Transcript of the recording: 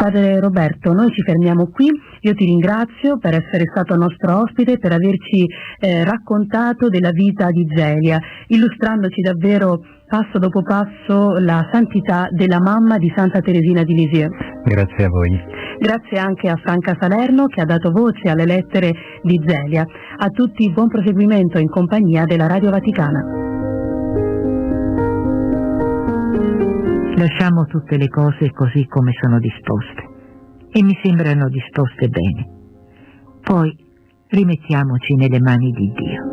Padre Roberto, noi ci fermiamo qui. Io ti ringrazio per essere stato nostro ospite, per averci raccontato della vita di Zelia, illustrandoci davvero passo dopo passo la santità della mamma di Santa Teresina di Lisieux. Grazie a voi. Grazie anche a Franca Salerno che ha dato voce alle lettere di Zelia. A tutti buon proseguimento in compagnia della Radio Vaticana. Lasciamo tutte le cose così come sono disposte, e mi sembrano disposte bene. Poi rimettiamoci nelle mani di Dio.